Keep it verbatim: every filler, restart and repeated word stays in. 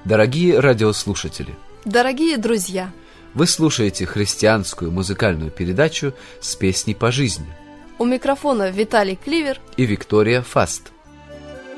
Дорогие радиослушатели, дорогие друзья, вы слушаете христианскую музыкальную передачу «С песней по жизни». У микрофона Виталий Кливер и Виктория Фаст.